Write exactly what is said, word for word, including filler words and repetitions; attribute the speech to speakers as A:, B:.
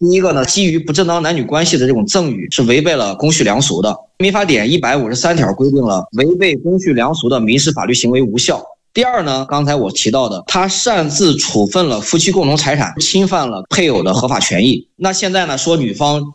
A: 第一个呢，基于不正当男女关系的这种赠与是违背了公序良俗的。民法典一百五十三条规定了违背公序良俗的民事法律行为无效。第二呢，刚才我提到的，他擅自处分了夫妻共同财产，侵犯了配偶的合法权益。那现在呢，说女方